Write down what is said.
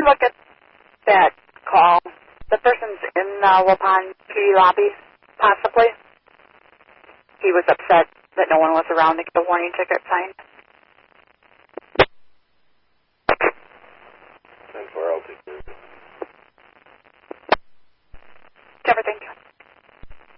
look at that call? The person's in the Waupun PD lobby, possibly. He was upset that no one was around to get the warning ticket signed. 10-4, I'll take care of it. Everything.